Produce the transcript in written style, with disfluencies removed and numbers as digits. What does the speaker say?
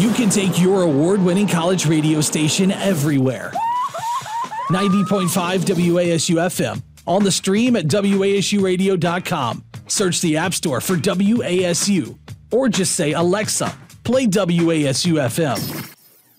you can take your award-winning college radio station everywhere. 90.5 WASU FM. On the stream at wasuradio.com. Search the App Store for WASU. Or just say, Alexa, play WASU FM.